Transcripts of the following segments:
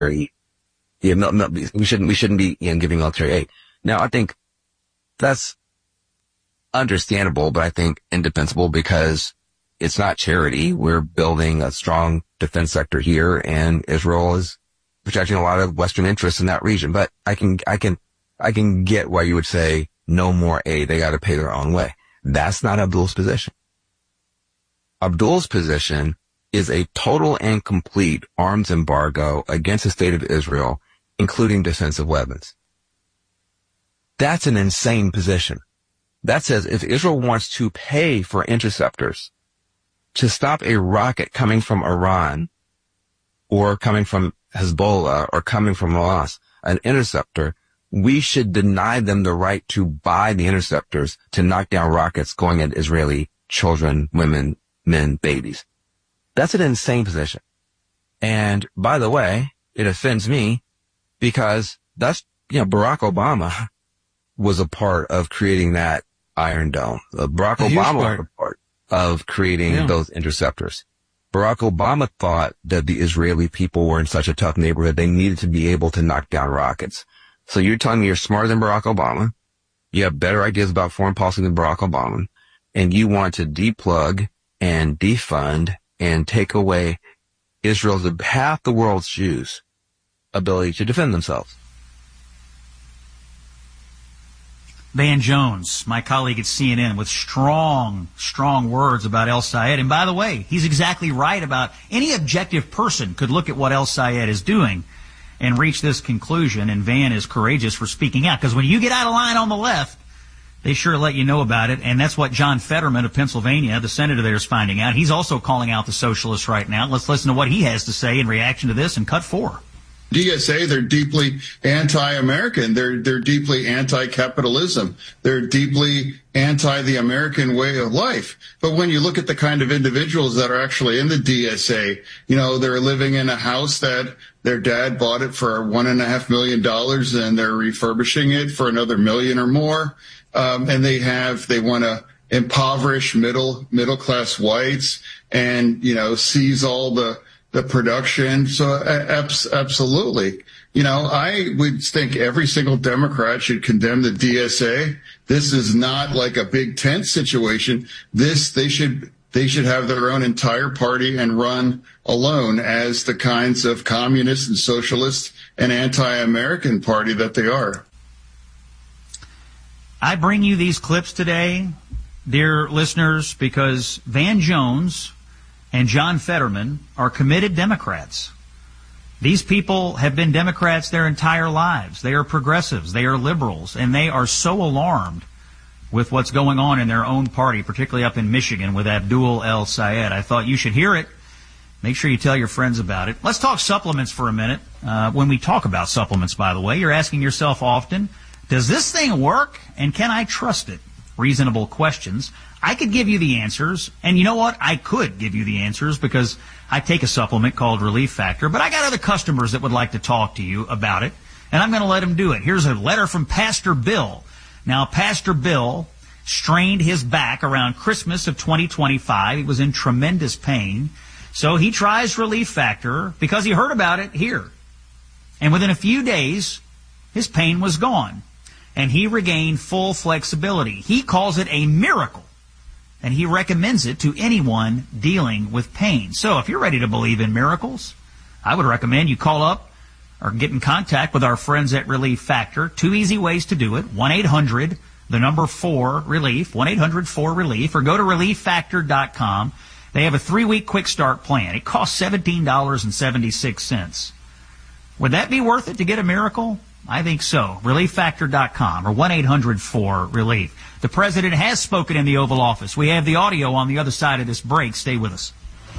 Yeah, no, we shouldn't be giving military aid. Now, I think that's understandable, but I think indefensible because it's not charity. We're building a strong defense sector here, and Israel is protecting a lot of Western interests in that region. But I can get why you would say no more aid. They got to pay their own way. That's not Abdul's position. Abdul's position is a total and complete arms embargo against the state of Israel, including defensive weapons. That's an insane position. That says if Israel wants to pay for interceptors to stop a rocket coming from Iran or coming from Hezbollah or coming from Hamas, an interceptor, we should deny them the right to buy the interceptors to knock down rockets going at Israeli children, women, men, babies. That's an insane position. And by the way, it offends me because that's, Barack Obama was a part of creating that Iron Dome. Barack Obama was a part of creating those interceptors. Barack Obama thought that the Israeli people were in such a tough neighborhood they needed to be able to knock down rockets. So you're telling me you're smarter than Barack Obama, you have better ideas about foreign policy than Barack Obama, and you want to deplug and defund and take away Israel's, half the world's Jews' ability to defend themselves. Van Jones, my colleague at CNN, with strong words about El Sayed. And by the way, he's exactly right about any objective person could look at what El Sayed is doing and reach this conclusion. And Van is courageous for speaking out, because when you get out of line on the left, they sure let you know about it. And that's what John Fetterman of Pennsylvania, the senator there, is finding out. He's also calling out the socialists right now. Let's listen to what he has to say in reaction to this in Cut 4. DSA, they're deeply anti-American. They're deeply anti-capitalism. They're deeply anti the American way of life. But when you look at the kind of individuals that are actually in the DSA, they're living in a house that their dad bought it for $1.5 million and they're refurbishing it for another million or more. And they want to impoverish middle class whites and, seize all the production. So absolutely. I would think every single Democrat should condemn the DSA. This is not like a big tent situation. They should have their own entire party and run alone as the kinds of communist and socialist and anti-American party that they are. I bring you these clips today, dear listeners, because Van Jones and John Fetterman are committed Democrats. These people have been Democrats their entire lives. They are progressives. They are liberals. And they are so alarmed with what's going on in their own party, particularly up in Michigan with Abdul El Sayed. I thought you should hear it. Make sure you tell your friends about it. Let's talk supplements for a minute. When we talk about supplements, by the way, you're asking yourself often, does this thing work and can I trust it? Reasonable questions. I could give you the answers, and you know what? I could give you the answers because I take a supplement called Relief Factor, but I got other customers that would like to talk to you about it, and I'm going to let them do it. Here's a letter from Pastor Bill. Now, Pastor Bill strained his back around Christmas of 2025. He was in tremendous pain, so he tries Relief Factor because he heard about it here. And within a few days, his pain was gone, and he regained full flexibility. He calls it a miracle. And he recommends it to anyone dealing with pain. So if you're ready to believe in miracles, I would recommend you call up or get in contact with our friends at Relief Factor. 2 easy ways to do it. 1-800-4-RELIEF, 1-800-4-RELIEF, or go to ReliefFactor.com. They have a 3-week quick start plan. It costs $17.76. Would that be worth it to get a miracle? I think so. ReliefFactor.com or 1-800-4-RELIEF. The President has spoken in the Oval Office. We have the audio on the other side of this break. Stay with us.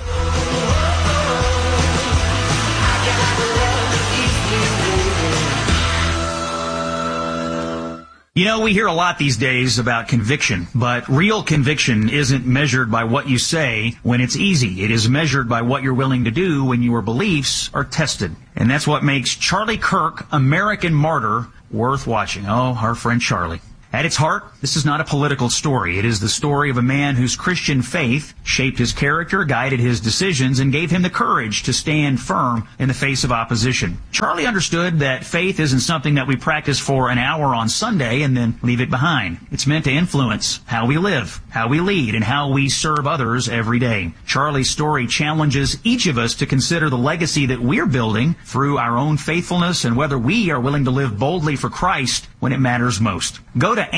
We hear a lot these days about conviction, but real conviction isn't measured by what you say when it's easy. It is measured by what you're willing to do when your beliefs are tested. And that's what makes Charlie Kirk, American Martyr, worth watching. Oh, our friend Charlie. At its heart, this is not a political story. It is the story of a man whose Christian faith shaped his character, guided his decisions, and gave him the courage to stand firm in the face of opposition. Charlie understood that faith isn't something that we practice for an hour on Sunday and then leave it behind. It's meant to influence how we live, how we lead, and how we serve others every day. Charlie's story challenges each of us to consider the legacy that we're building through our own faithfulness and whether we are willing to live boldly for Christ when it matters most. Go to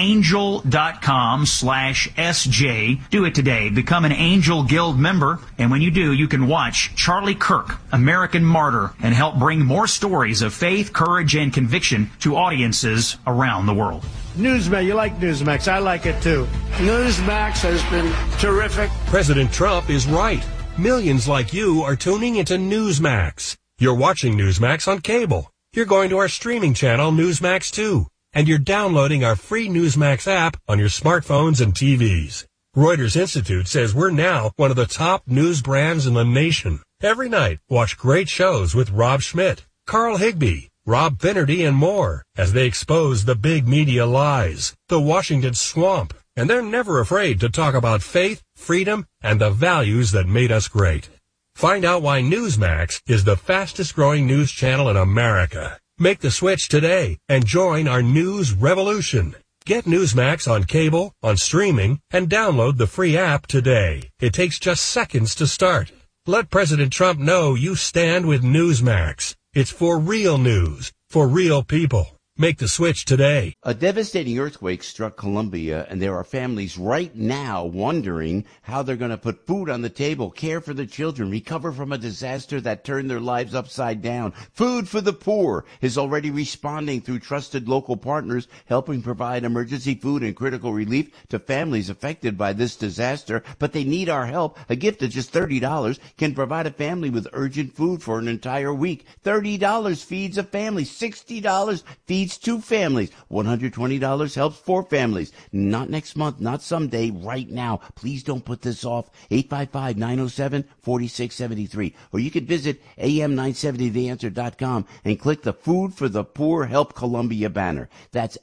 angel.com/SJ. Do it today. Become an Angel Guild member. And when you do, you can watch Charlie Kirk, American Martyr, and help bring more stories of faith, courage, and conviction to audiences around the world. Newsmax, you like Newsmax. I like it too. Newsmax has been terrific. President Trump is right. Millions like you are tuning into Newsmax. You're watching Newsmax on cable. You're going to our streaming channel, Newsmax 2. And you're downloading our free Newsmax app on your smartphones and TVs. Reuters Institute says we're now one of the top news brands in the nation. Every night, watch great shows with Rob Schmidt, Carl Higbie, Rob Finnerty, and more as they expose the big media lies, the Washington swamp. And they're never afraid to talk about faith, freedom, and the values that made us great. Find out why Newsmax is the fastest growing news channel in America. Make the switch today and join our news revolution. Get Newsmax on cable, on streaming, and download the free app today. It takes just seconds to start. Let President Trump know you stand with Newsmax. It's for real news, for real people. Make the switch today. A devastating earthquake struck Colombia, and there are families right now wondering how they're going to put food on the table, care for their children, recover from a disaster that turned their lives upside down. Food for the Poor is already responding through trusted local partners, helping provide emergency food and critical relief to families affected by this disaster. But they need our help. A gift of just $30 can provide a family with urgent food for an entire week. $30 feeds a family. $60 feeds two families. $120 helps four families. Not next month, not someday, right now. Please don't put this off. 855-907-4673. Or you could visit am970theanswer.com and click the Food for the Poor Help Columbia banner. That's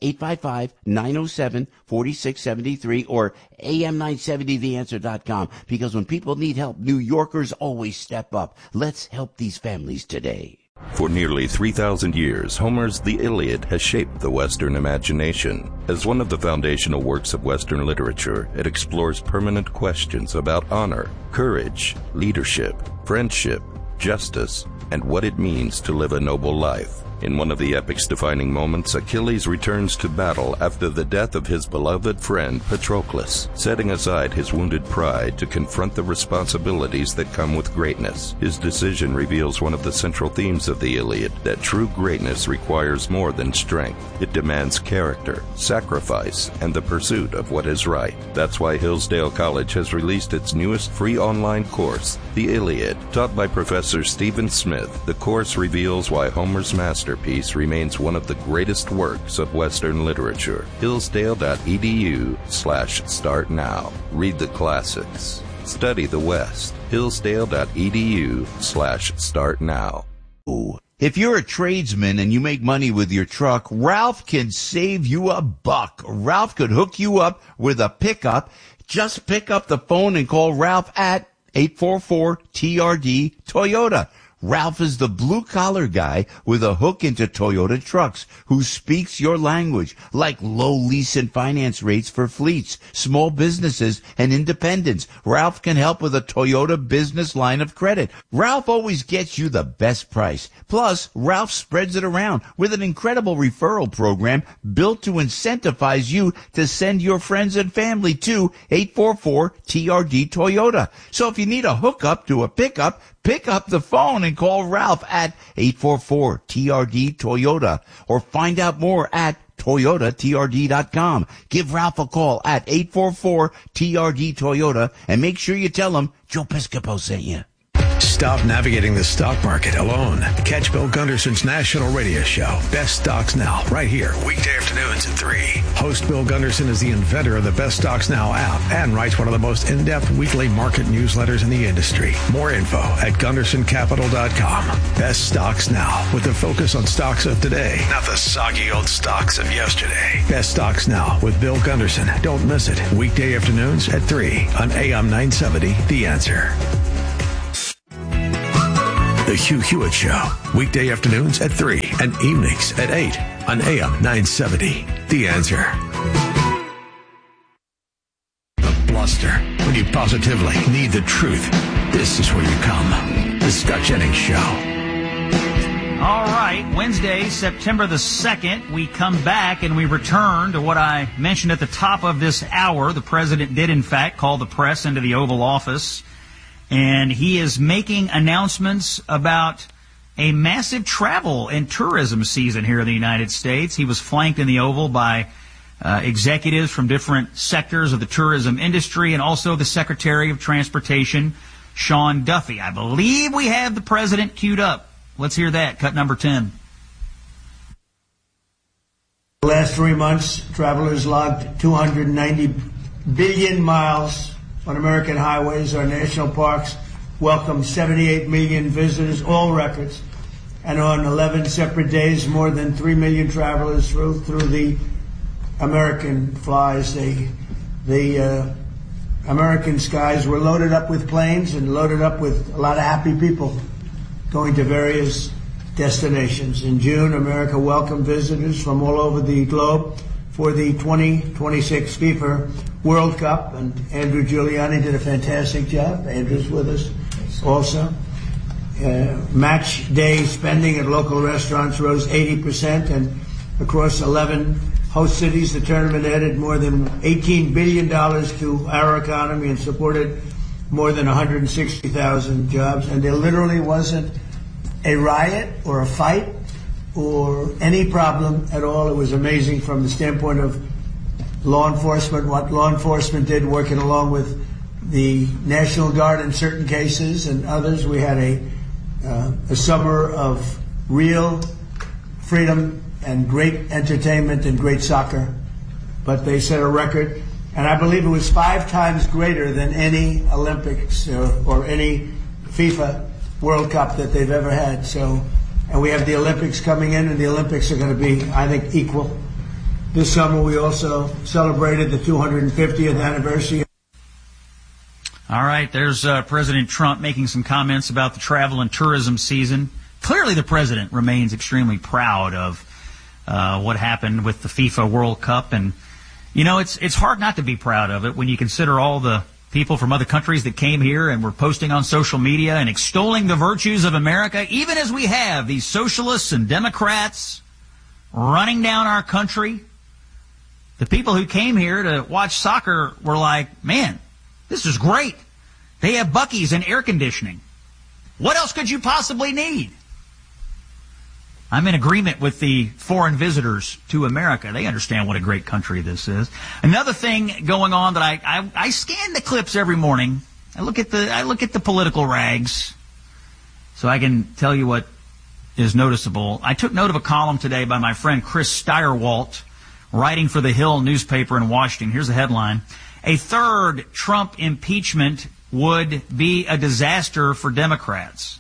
855-907-4673 or am970theanswer.com. Because when people need help, New Yorkers always step up. Let's help these families today. For nearly 3,000 years, Homer's The Iliad has shaped the Western imagination. As one of the foundational works of Western literature, it explores permanent questions about honor, courage, leadership, friendship, justice, and what it means to live a noble life. In one of the epic's defining moments, Achilles returns to battle after the death of his beloved friend Patroclus, setting aside his wounded pride to confront the responsibilities that come with greatness. His decision reveals one of the central themes of the Iliad, that true greatness requires more than strength. It demands character, sacrifice, and the pursuit of what is right. That's why Hillsdale College has released its newest free online course, The Iliad. Taught by Professor Stephen Smith, the course reveals why Homer's masterpiece remains one of the greatest works of Western literature. Hillsdale.edu/start now. Read the classics. Study the West. Hillsdale.edu/start now. If you're a tradesman and you make money with your truck, Ralph can save you a buck. Ralph could hook you up with a pickup. Just pick up the phone and call Ralph at 844-TRD-TOYOTA. Ralph is the blue-collar guy with a hook into Toyota trucks who speaks your language, like low lease and finance rates for fleets, small businesses, and independents. Ralph can help with a Toyota business line of credit. Ralph always gets you the best price. Plus, Ralph spreads it around with an incredible referral program built to incentivize you to send your friends and family to 844-TRD-TOYOTA. So if you need a hookup to a pickup, pick up the phone and call Ralph at 844-TRD-TOYOTA or find out more at ToyotaTRD.com. Give Ralph a call at 844-TRD-TOYOTA and make sure you tell him Joe Piscopo sent you. Stop navigating the stock market alone. Catch Bill Gunderson's national radio show, Best Stocks Now, right here, weekday afternoons at 3. Host Bill Gunderson is the inventor of the Best Stocks Now app and writes one of the most in-depth weekly market newsletters in the industry. More info at GundersonCapital.com. Best Stocks Now, with a focus on stocks of today, not the soggy old stocks of yesterday. Best Stocks Now with Bill Gunderson. Don't miss it. Weekday afternoons at 3 on AM 970, The Answer. The Hugh Hewitt Show, weekday afternoons at 3 and evenings at 8 on AM 970. The Answer. The bluster, when you positively need the truth. This is where you come. The Scott Jennings Show. All right, Wednesday, September the 2nd, we come back and we return to what I mentioned at the top of this hour. The president did, in fact, call the press into the Oval Office. And he is making announcements about a massive travel and tourism season here in the United States. He was flanked in the Oval by executives from different sectors of the tourism industry and also the Secretary of Transportation, Sean Duffy. I believe we have the president queued up. Let's hear that. Cut number 10. The last 3 months, travelers logged 290 billion miles on American highways. Our national parks welcomed 78 million visitors, all records. And on 11 separate days, more than 3 million travelers through the American flies. The American skies were loaded up with planes and loaded up with a lot of happy people going to various destinations. In June, America welcomed visitors from all over the globe for the 2026 FIFA World Cup, and Andrew Giuliani did a fantastic job. Andrew's with us also. Match day spending at local restaurants rose 80%, and across 11 host cities, the tournament added more than $18 billion to our economy and supported more than 160,000 jobs. And there literally wasn't a riot or a fight or any problem at all. It was amazing from the standpoint of law enforcement, what law enforcement did working along with the National Guard in certain cases and others. We had a summer of real freedom and great entertainment and great soccer. But they set a record, and I believe it was 5 times greater than any Olympics or any FIFA World Cup that they've ever had. So, and we have the Olympics coming in, and the Olympics are going to be, I think, equal. This summer we also celebrated the 250th anniversary. All right, there's President Trump making some comments about the travel and tourism season. Clearly the president remains extremely proud of what happened with the FIFA World Cup. And, you know, it's hard not to be proud of it when you consider all the people from other countries that came here and were posting on social media and extolling the virtues of America, even as we have these socialists and Democrats running down our country. The people who came here to watch soccer were like, man, this is great. They have Buc-ee's and air conditioning. What else could you possibly need? I'm in agreement with the foreign visitors to America. They understand what a great country this is. Another thing going on that I scan the clips every morning. I look at the political rags so I can tell you what is noticeable. I took note of a column today by my friend Chris Steyerwalt, writing for the Hill newspaper in Washington. Here's the headline. A third Trump impeachment would be a disaster for Democrats.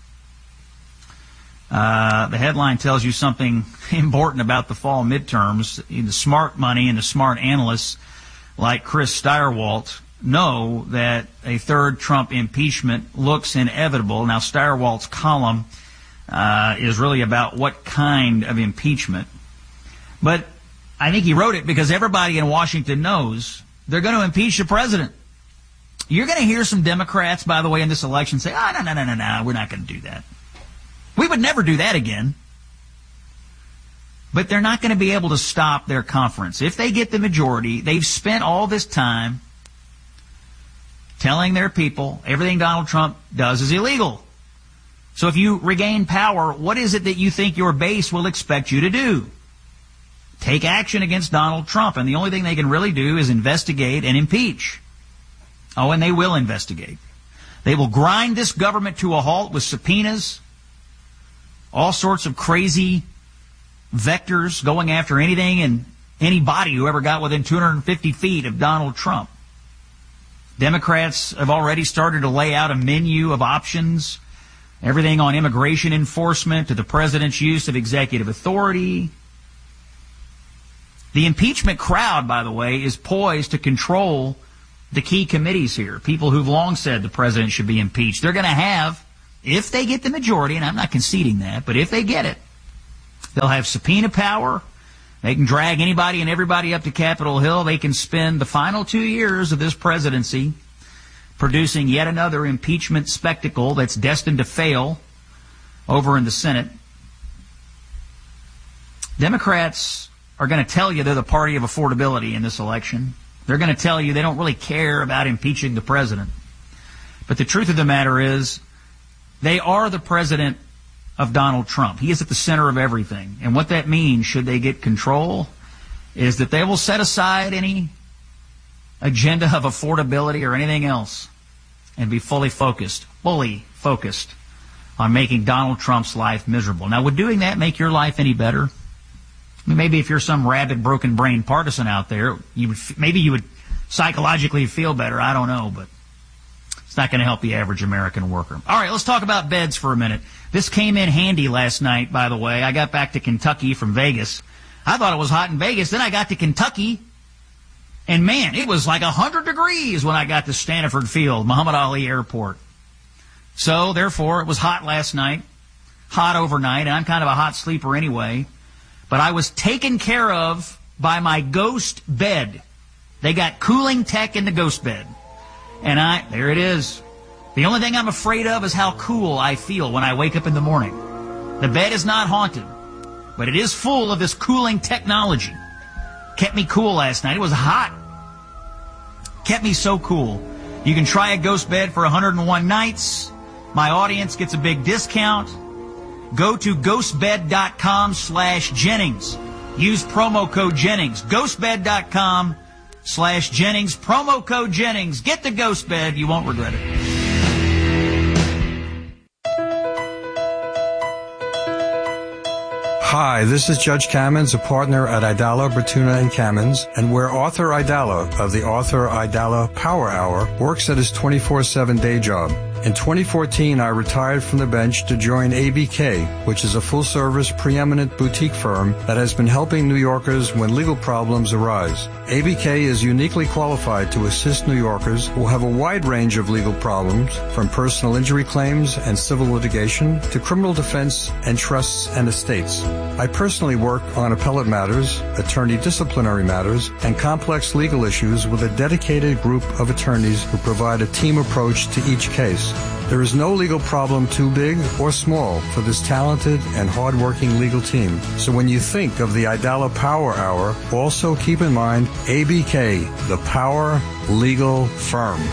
The headline tells you something important about the fall midterms. The smart money and the smart analysts like Chris Steyerwalt know that a third Trump impeachment looks inevitable. Now, Steyerwalt's column is really about what kind of impeachment. But I think he wrote it because everybody in Washington knows they're going to impeach the president. You're going to hear some Democrats, by the way, in this election say, no, we're not going to do that. We would never do that again. But they're not going to be able to stop their conference. If they get the majority, they've spent all this time telling their people everything Donald Trump does is illegal. So if you regain power, what is it that you think your base will expect you to do? Take action against Donald Trump. And the only thing they can really do is investigate and impeach. Oh, and they will investigate. They will grind this government to a halt with subpoenas, all sorts of crazy vectors going after anything and anybody who ever got within 250 feet of Donald Trump. Democrats have already started to lay out a menu of options, everything on immigration enforcement to the president's use of executive authority. The impeachment crowd, by the way, is poised to control the key committees here, people who've long said the president should be impeached. They're going to have, if they get the majority, and I'm not conceding that, but if they get it, they'll have subpoena power. They can drag anybody and everybody up to Capitol Hill. They can spend the final 2 years of this presidency producing yet another impeachment spectacle that's destined to fail over in the Senate. Democrats are going to tell you they're the party of affordability in this election. They're going to tell you they don't really care about impeaching the president. But the truth of the matter is, they are the president of Donald Trump. He is at the center of everything. And what that means, should they get control, is that they will set aside any agenda of affordability or anything else and be fully focused on making Donald Trump's life miserable. Now, would doing that make your life any better? I mean, maybe if you're some rabid, broken-brained partisan out there, maybe you would psychologically feel better. I don't know, but it's not going to help the average American worker. All right, let's talk about beds for a minute. This came in handy last night, by the way. I got back to Kentucky from Vegas. I thought it was hot in Vegas. Then I got to Kentucky, and man, it was like 100 degrees when I got to Stanford Field, Muhammad Ali Airport. So, therefore, it was hot last night, hot overnight, and I'm kind of a hot sleeper anyway. But I was taken care of by my Ghost bed. They got cooling tech in the Ghost bed. And there it is. The only thing I'm afraid of is how cool I feel when I wake up in the morning. The bed is not haunted, but it is full of this cooling technology. Kept me cool last night. It was hot. Kept me so cool. You can try a Ghost bed for 101 nights. My audience gets a big discount. Go to ghostbed.com/Jennings. Use promo code Jennings. Ghostbed.com/Jennings. Promo code Jennings. Get the Ghost bed. You won't regret it. Hi, this is Judge Kamins, a partner at Idala, Bertuna & Kamins, and where Arthur Idala of the Arthur Idala Power Hour works at his 24/7 day job. In 2014, I retired from the bench to join ABK, which is a full-service, preeminent boutique firm that has been helping New Yorkers when legal problems arise. ABK is uniquely qualified to assist New Yorkers who have a wide range of legal problems, from personal injury claims and civil litigation to criminal defense and trusts and estates. I personally work on appellate matters, attorney disciplinary matters, and complex legal issues with a dedicated group of attorneys who provide a team approach to each case. There is no legal problem too big or small for this talented and hardworking legal team. So when you think of the Idala Power Hour, also keep in mind ABK, the Power Legal Firm.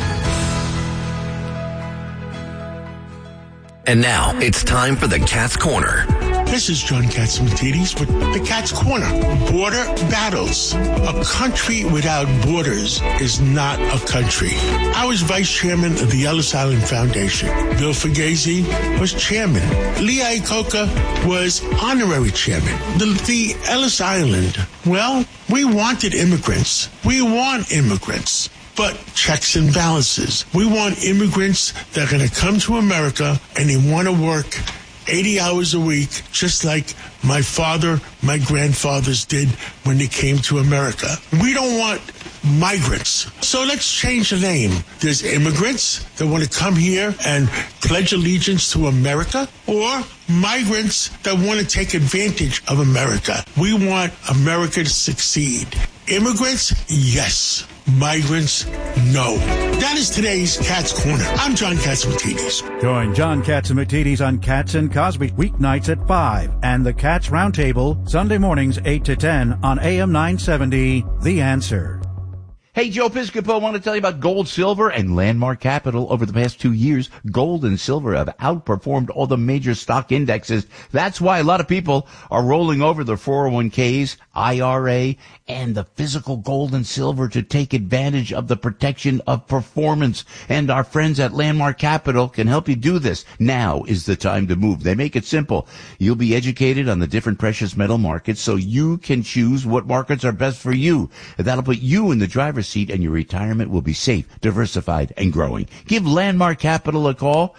And now it's time for the Cat's Corner. This is John Catsimatidis with the Cat's Corner. Border battles. A country without borders is not a country. I was vice chairman of the Ellis Island Foundation. Bill Fugazi was chairman. Lee Iacocca was honorary chairman. The Ellis Island, well, we wanted immigrants. We want immigrants. But checks and balances. We want immigrants that are going to come to America and they want to work 80 hours a week, just like my father, my grandfathers did when they came to America. We don't want migrants. So let's change the name. There's immigrants that want to come here and pledge allegiance to America, or migrants that want to take advantage of America. We want America to succeed. Immigrants, yes. Migrants, no. That is today's Cat's Corner. I'm John Catsimatidis. Join John Catsimatidis on Cats and Cosby weeknights at 5 and the Cats Roundtable Sunday mornings 8 to 10 on AM 970, The Answer. Hey, Joe Piscopo, I want to tell you about gold, silver, and Landmark Capital. Over the past 2 years, gold and silver have outperformed all the major stock indexes. That's why a lot of people are rolling over their 401ks, IRA, and the physical gold and silver to take advantage of the protection of performance. And our friends at Landmark Capital can help you do this. Now is the time to move. They make it simple. You'll be educated on the different precious metal markets so you can choose what markets are best for you. That'll put you in the driver's seat, and your retirement will be safe, diversified, and growing. Give Landmark Capital a call,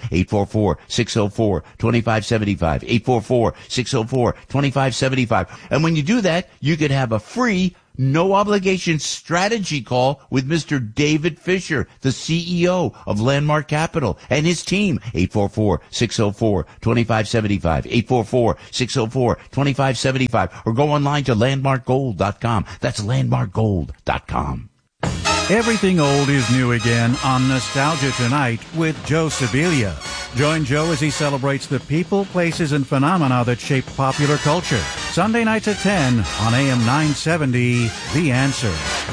844-604-2575, 844-604-2575. And when you do that, you could have a free, no-obligation strategy call with Mr. David Fisher, the CEO of Landmark Capital, and his team, 844-604-2575, 844-604-2575, or go online to landmarkgold.com. That's landmarkgold.com. Everything old is new again on Nostalgia Tonight with Joe Sibilia. Join Joe as he celebrates the people, places, and phenomena that shaped popular culture. Sunday nights at 10 on AM 970, The Answer.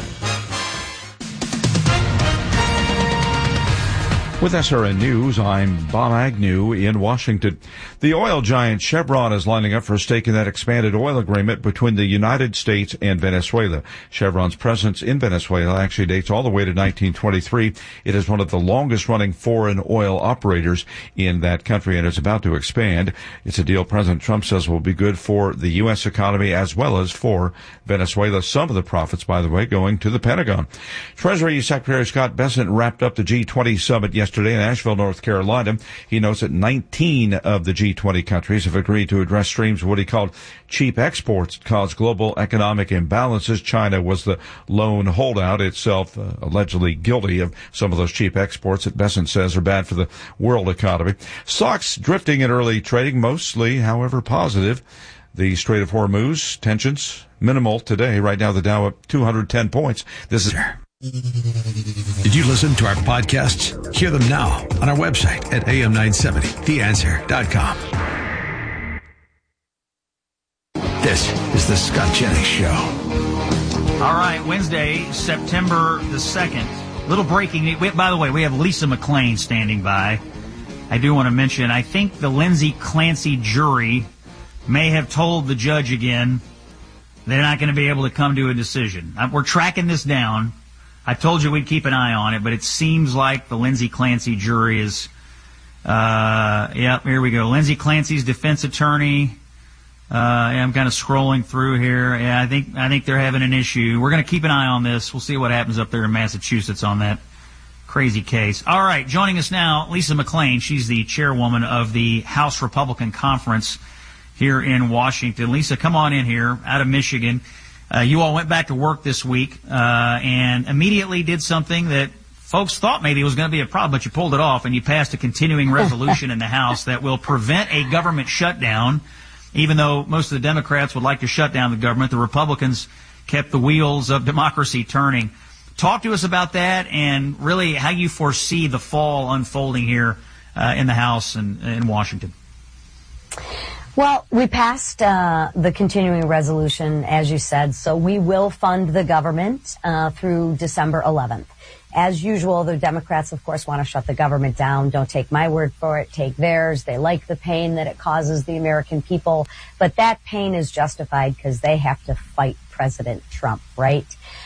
With SRN News, I'm Bob Agnew in Washington. The oil giant Chevron is lining up for a stake in that expanded oil agreement between the United States and Venezuela. Chevron's presence in Venezuela actually dates all the way to 1923. It is one of the longest-running foreign oil operators in that country, and it's about to expand. It's a deal President Trump says will be good for the U.S. economy as well as for Venezuela. Some of the profits, by the way, going to the Pentagon. Treasury Secretary Scott Bessent wrapped up the G20 summit yesterday in Asheville, North Carolina. He notes that 19 of the G20 countries have agreed to address streams of what he called cheap exports that cause global economic imbalances. China was the lone holdout, itself allegedly guilty of some of those cheap exports that Bessent says are bad for the world economy. Stocks drifting in early trading, mostly, however, positive. The Strait of Hormuz, tensions minimal today. Right now, the Dow up 210 points. This is... Did you listen to our podcasts? Hear them now on our website at am970theanswer.com. This is the Scott Jennings Show. All right, Wednesday, September the 2nd. Little breaking. By the way, we have Lisa McClain standing by. I do want to mention, I think the Lindsay Clancy jury may have told the judge again they're not going to be able to come to a decision. We're tracking this down. I told you we'd keep an eye on it, but it seems like the Lindsay Clancy jury is, here we go. Lindsay Clancy's defense attorney. I'm kind of scrolling through here. Yeah, I think they're having an issue. We're going to keep an eye on this. We'll see what happens up there in Massachusetts on that crazy case. All right, joining us now, Lisa McClain. She's the chairwoman of the House Republican Conference here in Washington. Lisa, come on in here out of Michigan. You all went back to work this week and immediately did something that folks thought maybe was going to be a problem, but you pulled it off, and you passed a continuing resolution in the House that will prevent a government shutdown. Even though most of the Democrats would like to shut down the government, the Republicans kept the wheels of democracy turning. Talk to us about that and really how you foresee the fall unfolding here in the House and in Washington. Well, we passed the continuing resolution, as you said, so we will fund the government through December 11th. As usual, the Democrats, of course, want to shut the government down. Don't take my word for it. Take theirs. They like the pain that it causes the American people. But that pain is justified because they have to fight President Trump, right?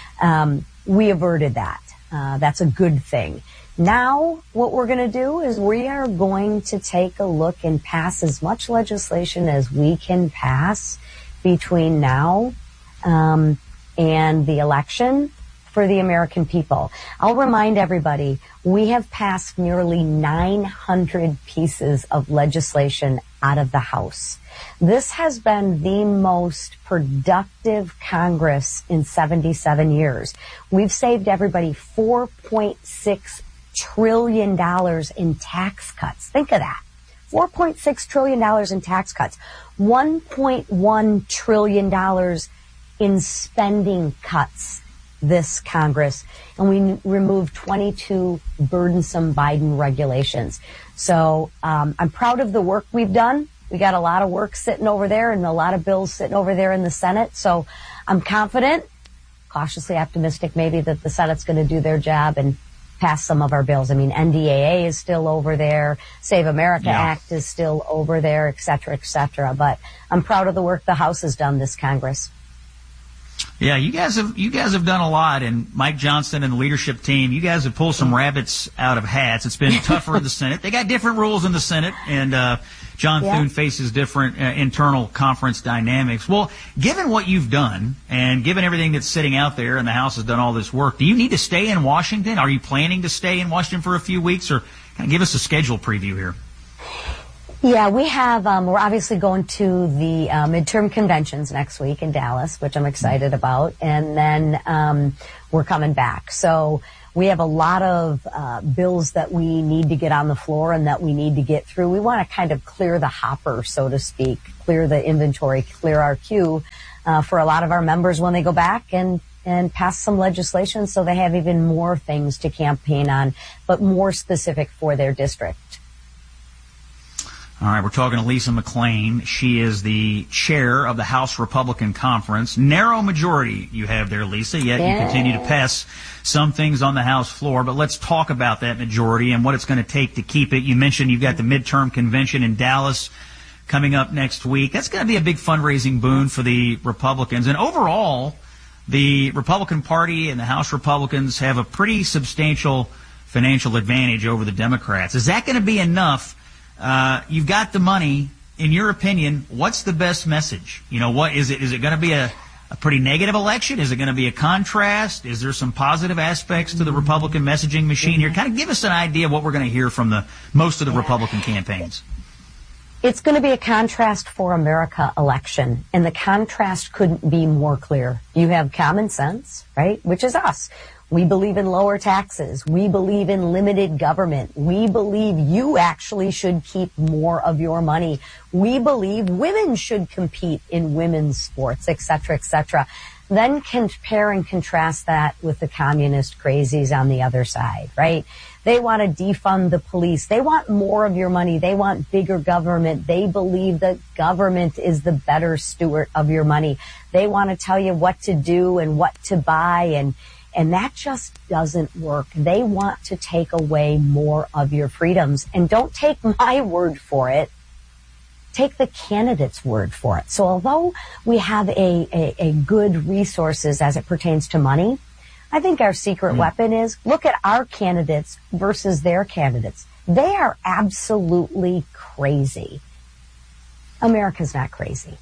We averted that. That's a good thing. Now, what we're going to do is we are going to take a look and pass as much legislation as we can pass between now and the election for the American people. I'll remind everybody, we have passed nearly 900 pieces of legislation out of the House. This has been the most productive Congress in 77 years. We've saved everybody $4.6 trillion in tax cuts. Think of that. $4.6 trillion in tax cuts. $1.1 trillion in spending cuts this Congress, and we removed 22 burdensome Biden regulations. So I'm proud of the work we've done. We got a lot of work sitting over there and a lot of bills sitting over there in the Senate. So I'm confident cautiously optimistic maybe that the Senate's going to do their job and pass some of our bills. I mean, NDAA is still over there. Save America Act is still over there, et cetera, et cetera. But I'm proud of the work the House has done this Congress. Yeah, you guys have done a lot, and Mike Johnson and the leadership team, you guys have pulled some rabbits out of hats. It's been tougher in the Senate. They got different rules in the Senate, and John Thune faces different internal conference dynamics. Well, given what you've done, and given everything that's sitting out there, and the House has done all this work, do you need to stay in Washington? Are you planning to stay in Washington for a few weeks, or kind of give us a schedule preview here? Yeah, we have, we're obviously going to the midterm conventions next week in Dallas, which I'm excited about, and then we're coming back. So we have a lot of bills that we need to get on the floor and that we need to get through. We want to kind of clear the hopper, so to speak, clear the inventory, clear our queue for a lot of our members when they go back and pass some legislation so they have even more things to campaign on, but more specific for their district. All right, we're talking to Lisa McClain. She is the chair of the House Republican Conference. Narrow majority you have there, Lisa, yet you continue to pass some things on the House floor. But let's talk about that majority and what it's going to take to keep it. You mentioned you've got the midterm convention in Dallas coming up next week. That's going to be a big fundraising boon for the Republicans. And overall, the Republican Party and the House Republicans have a pretty substantial financial advantage over the Democrats. Is that going to be enough? You've got the money. In your opinion, what's the best message? You know, what is it? Is it going to be a pretty negative election? Is it going to be a contrast? Is there some positive aspects to the Republican messaging machine here? Kind of give us an idea of what we're going to hear from most of the Republican campaigns. It's going to be a contrast for America election, and the contrast couldn't be more clear. You have common sense, right, which is us. We believe in lower taxes. We believe in limited government. We believe you actually should keep more of your money. We believe women should compete in women's sports, et cetera, et cetera. Then compare and contrast that with the communist crazies on the other side, right? They want to defund the police. They want more of your money. They want bigger government. They believe that government is the better steward of your money. They want to tell you what to do and what to buy, and that just doesn't work. They want to take away more of your freedoms. And don't take my word for it. Take the candidate's word for it. So although we have a good resources as it pertains to money, I think our secret weapon is look at our candidates versus their candidates. They are absolutely crazy. America's not crazy.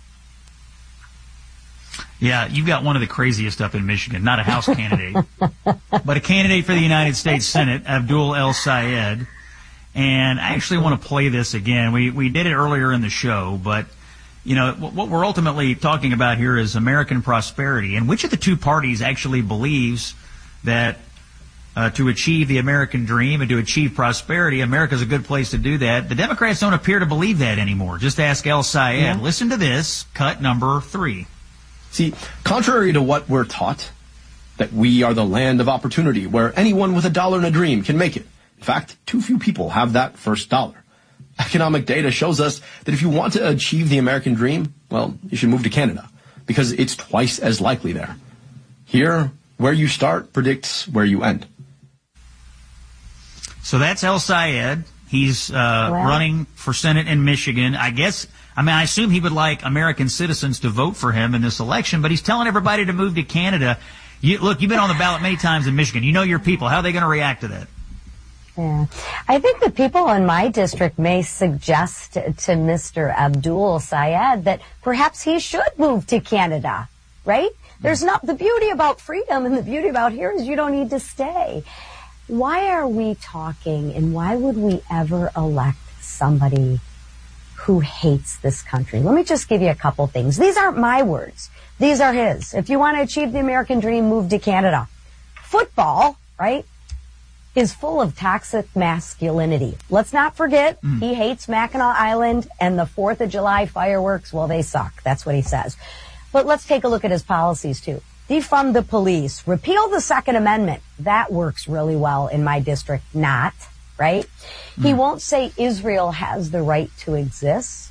Yeah, you've got one of the craziest up in Michigan, not a House candidate, but a candidate for the United States Senate, Abdul El-Sayed. And I actually want to play this again. We did it earlier in the show, but, you know, what we're ultimately talking about here is American prosperity. And which of the two parties actually believes that to achieve the American dream and to achieve prosperity, America's a good place to do that? The Democrats don't appear to believe that anymore. Just ask El-Sayed. Yeah. Listen to this, cut number 3. See, contrary to what we're taught, that we are the land of opportunity where anyone with $1 and a dream can make it. In fact, too few people have that first dollar. Economic data shows us that if you want to achieve the American dream, well, you should move to Canada because it's twice as likely there. Here, where you start predicts where you end. So that's El-Sayed. He's running for Senate in Michigan. I assume he would like American citizens to vote for him in this election, but he's telling everybody to move to Canada. Look, you've been on the ballot many times in Michigan. You know your people. How are they going to react to that? Yeah. I think the people in my district may suggest to Mr. Abdul Sayed that perhaps he should move to Canada, right? There's not the beauty about freedom and the beauty about here is you don't need to stay. Why are we talking and why would we ever elect somebody who hates this country? Let me just give you a couple things. These aren't my words. These are his. If you want to achieve the American dream, move to Canada. Football, right, is full of toxic masculinity. Let's not forget, he hates Mackinac Island and the 4th of July fireworks. Well, they suck. That's what he says. But let's take a look at his policies, too. Defund the police. Repeal the Second Amendment. That works really well in my district. Not, right? He won't say Israel has the right to exist.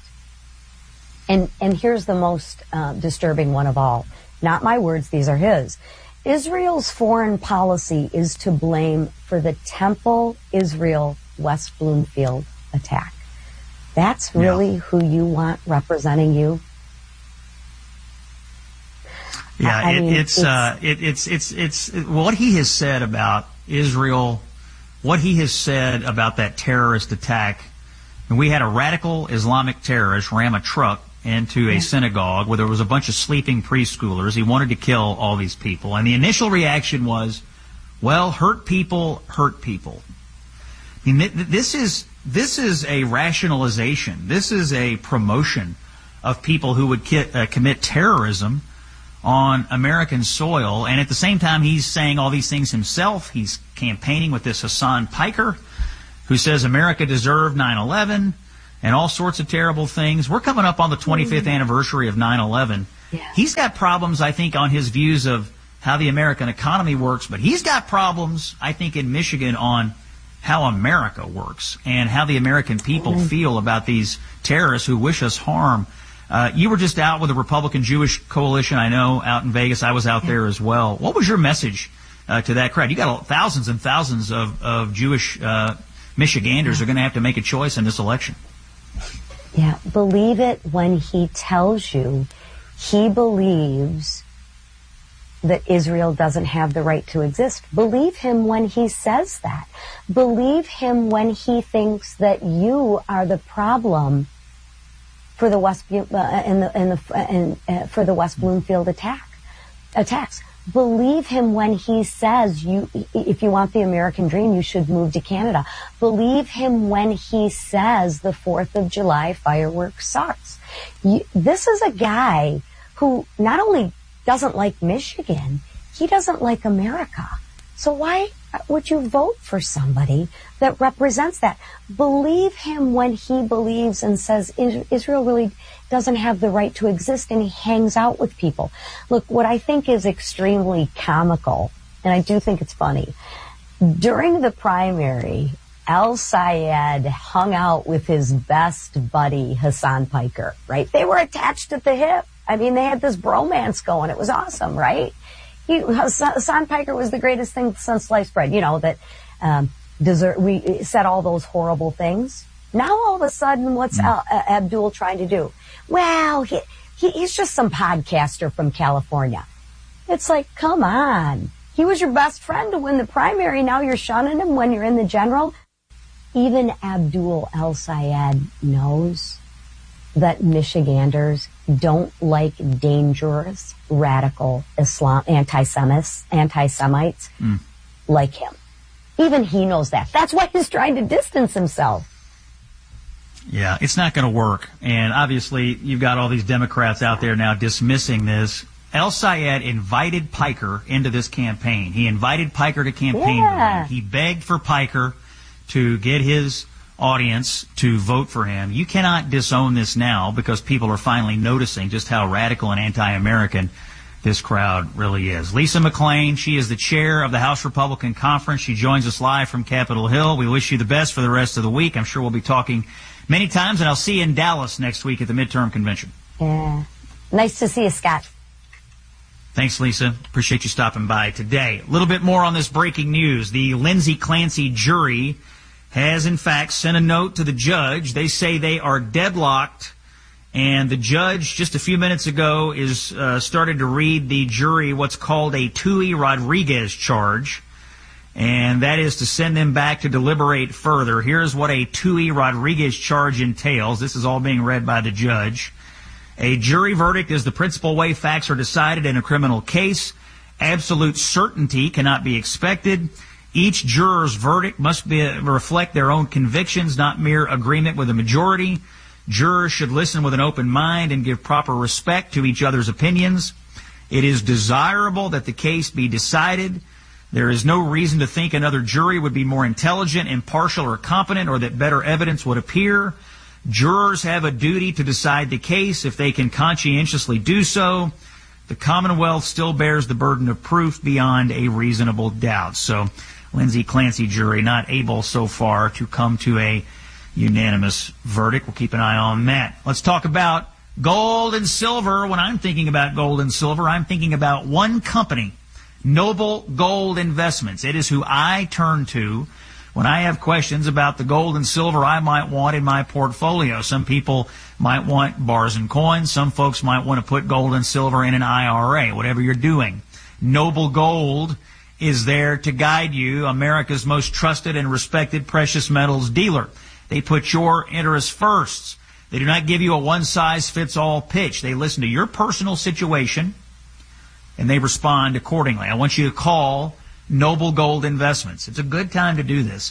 And here's the most disturbing one of all. Not my words, these are his. Israel's foreign policy is to blame for the Temple Israel West Bloomfield attack. That's really who you want representing you? Yeah, it's what he has said about Israel, what he has said about that terrorist attack. And we had a radical Islamic terrorist ram a truck into a synagogue where there was a bunch of sleeping preschoolers. He wanted to kill all these people. And the initial reaction was, well, hurt people hurt people. I mean, this is a rationalization. This is a promotion of people who would commit terrorism on American soil. And at the same time, he's saying all these things himself. He's campaigning with this Hassan Piker, who says America deserved 9/11 and all sorts of terrible things. We're coming up on the 25th anniversary of 9/11. Yeah. He's got problems, I think, on his views of how the American economy works, but he's got problems, I think, in Michigan on how America works and how the American people feel about these terrorists who wish us harm. You were just out with the Republican Jewish Coalition, I know, out in Vegas. I was out there as well. What was your message to that crowd? You got thousands and thousands of Jewish Michiganders are going to have to make a choice in this election. Yeah, believe it when he tells you he believes that Israel doesn't have the right to exist. Believe him when he says that. Believe him when he thinks that you are the problem for the West for the West Bloomfield attacks. Believe him when he says if you want the American dream, you should move to Canada. Believe him when he says the 4th of July fireworks sucks. This is a guy who not only doesn't like Michigan, he doesn't like America. So why would you vote for somebody that represents that? Believe him when he believes and says Israel really doesn't have the right to exist, and he hangs out with people. Look, what I think is extremely comical, and I do think it's funny, during the primary, El-Sayed hung out with his best buddy, Hassan Piker, right? They were attached at the hip. I mean, they had this bromance going. It was awesome, right? Hassan Piker was the greatest thing since sliced bread. You know, that we said all those horrible things. Now all of a sudden, what's Abdul trying to do? Well, he's just some podcaster from California. It's like, come on. He was your best friend to win the primary. Now you're shunning him when you're in the general. Even Abdul El-Sayed knows that Michiganders don't like dangerous, radical Islam anti-Semites like him. Even he knows that. That's why he's trying to distance himself. Yeah, it's not going to work. And obviously, you've got all these Democrats out there now dismissing this. El-Sayed invited Piker into this campaign. He invited Piker to campaign with him. He begged for Piker to get his audience to vote for him. You cannot disown this now because people are finally noticing just how radical and anti-American this crowd really is. Lisa McClain, she is the chair of the House Republican Conference. She joins us live from Capitol Hill. We wish you the best for the rest of the week. I'm sure we'll be talking many times, and I'll see you in Dallas next week at the midterm convention. Yeah. Nice to see you, Scott. Thanks, Lisa. Appreciate you stopping by today. A little bit more on this breaking news. The Lindsay Clancy jury has, in fact, sent a note to the judge. They say they are deadlocked, and the judge, just a few minutes ago, is started to read the jury what's called a Tui Rodriguez charge, and that is to send them back to deliberate further. Here's what a Tui Rodriguez charge entails. This is all being read by the judge. A jury verdict is the principal way facts are decided in a criminal case. Absolute certainty cannot be expected. Each juror's verdict must reflect their own convictions, not mere agreement with a majority. Jurors should listen with an open mind and give proper respect to each other's opinions. It is desirable that the case be decided. There is no reason to think another jury would be more intelligent, impartial, or competent, or that better evidence would appear. Jurors have a duty to decide the case if they can conscientiously do so. The Commonwealth still bears the burden of proof beyond a reasonable doubt. So, Lindsay Clancy jury not able so far to come to a unanimous verdict. We'll keep an eye on that. Let's talk about gold and silver. When I'm thinking about gold and silver, I'm thinking about one company Noble Gold Investments. It is who I turn to when I have questions about the gold and silver I might want in my portfolio. Some people might want bars and coins. Some folks might want to put gold and silver in an IRA, whatever you're doing. Noble Gold is there to guide you, America's most trusted and respected precious metals dealer. They put your interests first. They do not give you a one-size-fits-all pitch. They listen to your personal situation, and they respond accordingly. I want you to call Noble Gold Investments. It's a good time to do this.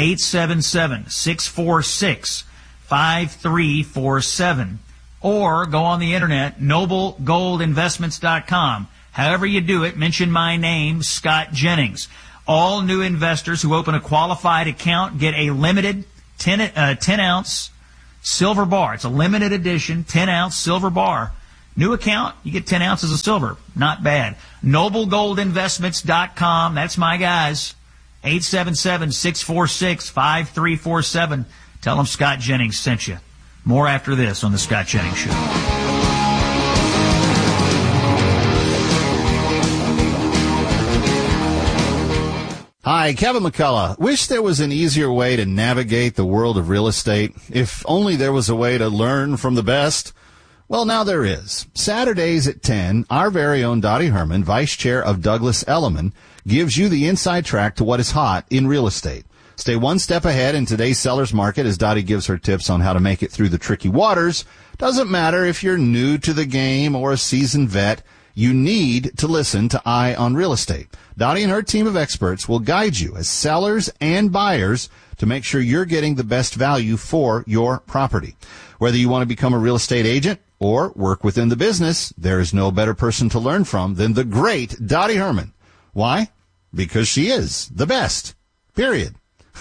877-646-5347. Or go on the internet, noblegoldinvestments.com. However you do it, mention my name, Scott Jennings. All new investors who open a qualified account get a limited 10-ounce silver bar. It's a limited edition 10-ounce silver bar. New account, you get 10 ounces of silver. Not bad. NobleGoldInvestments.com. That's my guys. 877-646-5347. Tell them Scott Jennings sent you. More after this on The Scott Jennings Show. Hi, Kevin McCullough. Wish there was an easier way to navigate the world of real estate. If only there was a way to learn from the best. Well, now there is. Saturdays at 10, our very own Dottie Herman, Vice Chair of Douglas Elliman, gives you the inside track to what is hot in real estate. Stay one step ahead in today's seller's market as Dottie gives her tips on how to make it through the tricky waters. Doesn't matter if you're new to the game or a seasoned vet, you need to listen to Eye on Real Estate. Dottie and her team of experts will guide you as sellers and buyers to make sure you're getting the best value for your property. Whether you want to become a real estate agent or work within the business, there is no better person to learn from than the great Dottie Herman. Why? Because she is the best. Period.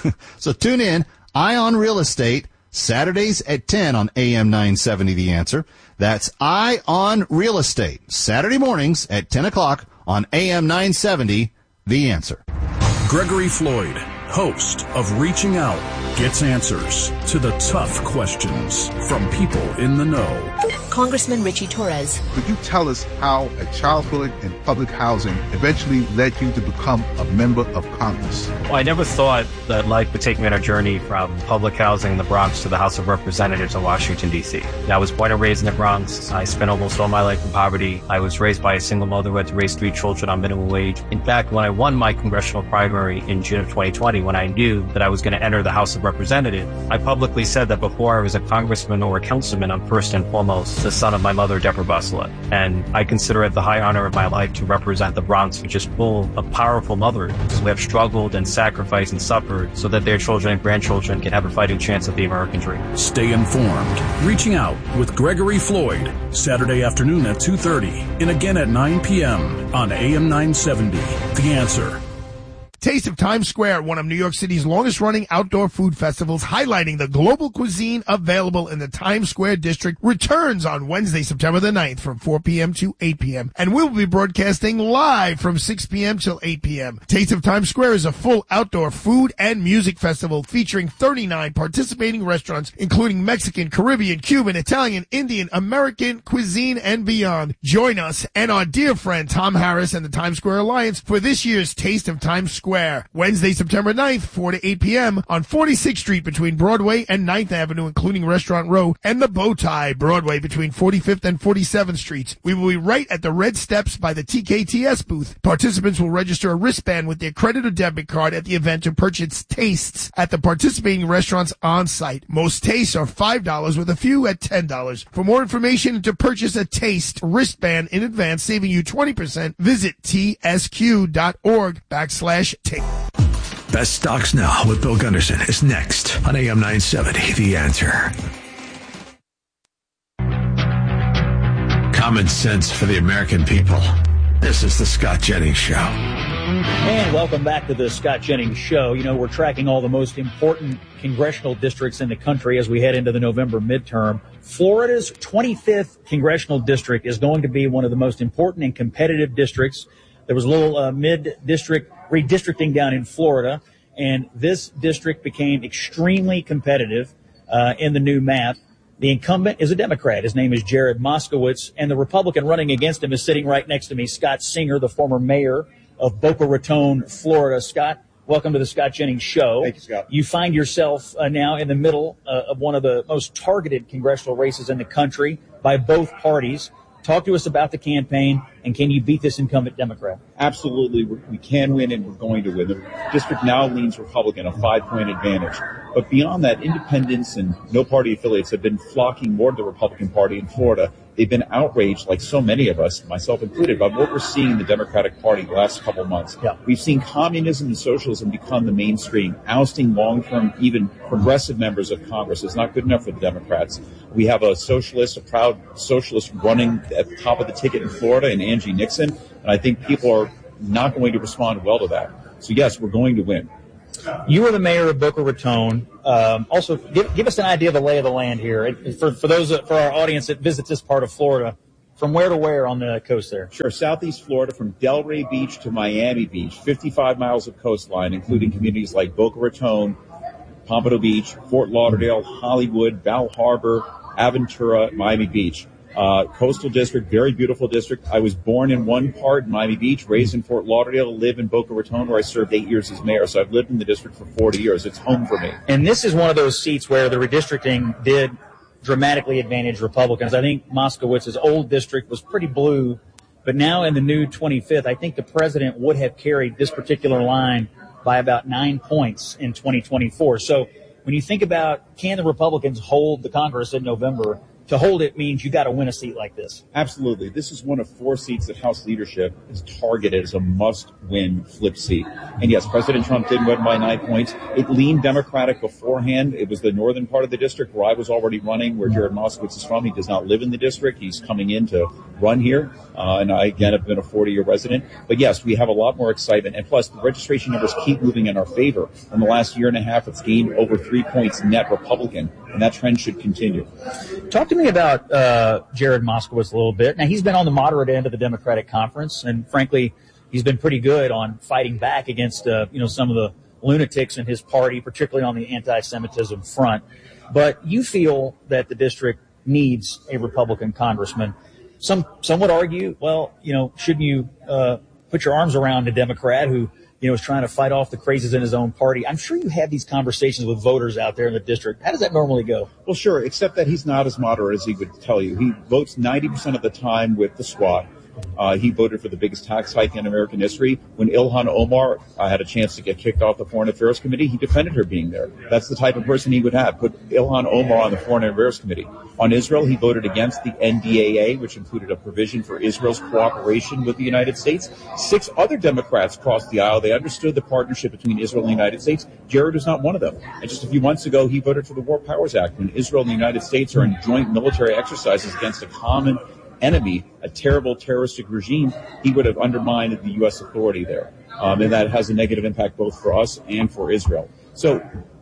So tune in, Eye on Real Estate, Saturdays at 10 on AM 970 The Answer. That's Eye on Real Estate, Saturday mornings at 10 o'clock on AM 970 The Answer. Gregory Floyd, host of Reaching Out, gets answers to the tough questions from people in the know. Congressman Richie Torres. Could you tell us how a childhood in public housing eventually led you to become a member of Congress? Well, I never thought that life would take me on a journey from public housing in the Bronx to the House of Representatives in Washington, D.C. I was born and raised in the Bronx. I spent almost all my life in poverty. I was raised by a single mother who had to raise 3 children on minimum wage. In fact, when I won my congressional primary in June of 2020, when I knew that I was going to enter the House of Representatives, I publicly said that before I was a congressman or a councilman, I'm first and foremost the son of my mother, Deborah Busselett. And I consider it the high honor of my life to represent the Bronx, which is full of powerful mothers who have struggled and sacrificed and suffered so that their children and grandchildren can have a fighting chance of the American dream. Stay informed. Reaching Out with Gregory Floyd, Saturday afternoon at 2:30 and again at 9 p.m. on AM 970. The Answer. Taste of Times Square, one of New York City's longest-running outdoor food festivals, highlighting the global cuisine available in the Times Square district, returns on Wednesday, September the 9th from 4 p.m. to 8 p.m. And we'll be broadcasting live from 6 p.m. till 8 p.m. Taste of Times Square is a full outdoor food and music festival featuring 39 participating restaurants, including Mexican, Caribbean, Cuban, Italian, Indian, American cuisine, and beyond. Join us and our dear friend Tom Harris and the Times Square Alliance for this year's Taste of Times Square. Wednesday, September 9th, 4 to 8 p.m. on 46th Street between Broadway and 9th Avenue, including Restaurant Row and the Bowtie, Broadway between 45th and 47th Streets. We will be right at the red steps by the TKTS booth. Participants will register a wristband with their credit or debit card at the event to purchase tastes at the participating restaurants on site. Most tastes are $5 with a few at $10. For more information and to purchase a taste wristband in advance, saving you 20%, visit tsq.org/taste. Best Stocks Now with Bill Gunderson is next on AM 970, The Answer. Common sense for the American people. This is the Scott Jennings Show. And welcome back to the Scott Jennings Show. You know, we're tracking all the most important congressional districts in the country as we head into the November midterm. Florida's 25th congressional district is going to be one of the most important and competitive districts. There was a little mid-district redistricting down in Florida, and this district became extremely competitive in the new map. The incumbent is a Democrat. His name is Jared Moskowitz, and the Republican running against him is sitting right next to me, Scott Singer, the former mayor of Boca Raton, Florida. Scott, welcome to the Scott Jennings Show. Thank you, Scott. You find yourself now in the middle of one of the most targeted congressional races in the country by both parties. Talk to us about the campaign, and can you beat this incumbent Democrat? Absolutely. We can win, and we're going to win. The district now leans Republican, a 5-point advantage. But beyond that, independents and no-party affiliates have been flocking more to the Republican Party in Florida. They've been outraged, like so many of us, myself included, by what we're seeing in the Democratic Party the last couple of months. Yeah. We've seen communism and socialism become the mainstream, ousting long-term, even progressive members of Congress. It's not good enough for the Democrats. We have a proud socialist running at the top of the ticket in Florida, in Angie Nixon, and I think people are not going to respond well to that. So, yes, we're going to win. You are the mayor of Boca Raton. Also, give us an idea of the lay of the land here. For our audience that visits this part of Florida, from where to where on the coast there? Sure. Southeast Florida, from Delray Beach to Miami Beach, 55 miles of coastline, including communities like Boca Raton, Pompano Beach, Fort Lauderdale, Hollywood, Val Harbor, Aventura, Miami Beach. Coastal district, very beautiful district. I was born in one part, Miami Beach, raised in Fort Lauderdale, live in Boca Raton, where I served 8 years as mayor. So I've lived in the district for 40 years. It's home for me. And this is one of those seats where the redistricting did dramatically advantage Republicans. I think Moskowitz's old district was pretty blue, but now in the new 25th, I think the president would have carried this particular line by about 9 points in 2024. So when you think about, can the Republicans hold the Congress in November? To hold it means you got to win a seat like this. Absolutely. This is one of 4 seats that House leadership is targeted as a must-win flip seat. And yes, President Trump did win by 9 points. It leaned Democratic beforehand. It was the northern part of the district where I was already running, where Jared Moskowitz is from. He does not live in the district. He's coming in to run here. And I, again, have been a 40-year resident. But yes, we have a lot more excitement. And plus, the registration numbers keep moving in our favor. In the last year and a half, it's gained over 3 points net Republican. And that trend should continue. Talk to me about Jared Moskowitz a little bit. Now, he's been on the moderate end of the Democratic conference, and frankly, he's been pretty good on fighting back against some of the lunatics in his party, particularly on the anti-Semitism front. But you feel that the district needs a Republican congressman. Some would argue, well, shouldn't you put your arms around a Democrat who is trying to fight off the crazies in his own party? I'm sure you have these conversations with voters out there in the district. How does that normally go? Well, sure, except that he's not as moderate as he would tell you. He votes 90% of the time with the squad. He voted for the biggest tax hike in American history. When Ilhan Omar had a chance to get kicked off the Foreign Affairs Committee, he defended her being there. That's the type of person he would have. Put Ilhan Omar on the Foreign Affairs Committee. On Israel, he voted against the NDAA, which included a provision for Israel's cooperation with the United States. 6 other Democrats crossed the aisle. They understood the partnership between Israel and the United States. Jared was not one of them. And just a few months ago, he voted for the War Powers Act. When Israel and the United States are in joint military exercises against a common enemy, a terrible terroristic regime, he would have undermined the U.S. authority there. And that has a negative impact both for us and for Israel. So